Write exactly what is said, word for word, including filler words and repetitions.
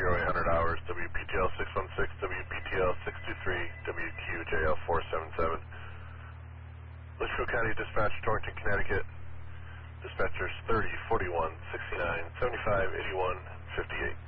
zero eight hundred hours, W P T L six one six, W P T L six two three, W Q J L four seven seven. Litchfield County Dispatch, Torrington, Connecticut. Dispatchers thirty, forty-one, sixty-nine, seventy-five, eighty-one, fifty-eight.